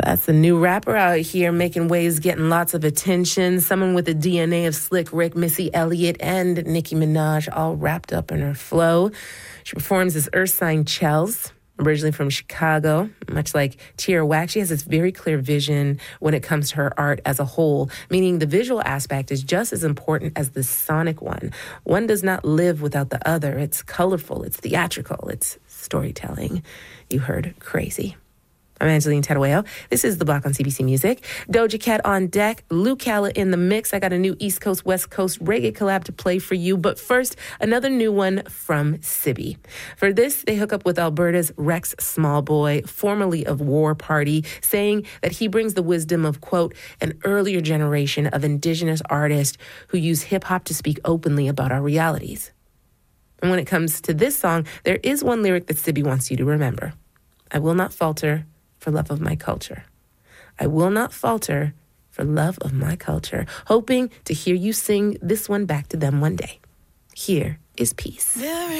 That's a new rapper out here making waves, getting lots of attention. Someone with the DNA of Slick Rick, Missy Elliott, and Nicki Minaj all wrapped up in her flow. She performs as Ursine Chels, originally from Chicago. Much like Tierra Whack, she has this very clear vision when it comes to her art as a whole, meaning the visual aspect is just as important as the sonic one. One does not live without the other. It's colorful, it's theatrical, it's storytelling. You heard Crazy. I'm Angeline Tattaweo. This is The Block on CBC Music. Doja Cat on deck. Luke Calla in the mix. I got a new East Coast, West Coast reggae collab to play for you. But first, another new one from Sibby. For this, they hook up with Alberta's Rex Smallboy, formerly of War Party, saying that he brings the wisdom of, quote, an earlier generation of Indigenous artists who use hip-hop to speak openly about our realities. And when it comes to this song, there is one lyric that Sibby wants you to remember. I will not falter for love of my culture. I will not falter for love of my culture. Hoping to hear you sing this one back to them one day. Here is Peace.